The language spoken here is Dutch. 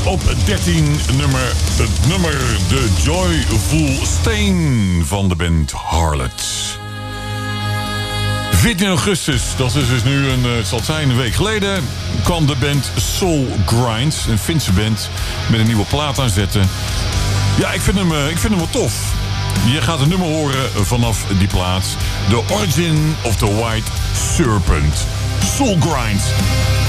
op 13 het nummer The Joyful Stain van de band Harlot. 14 augustus, dat is dus nu het zal zijn een week geleden, kwam de band Soul Grind, een Finse band, met een nieuwe plaat aanzetten. Ja, ik vind hem wel tof. Je gaat een nummer horen vanaf die plaat. The Origin of the White Serpent. Soul Grind.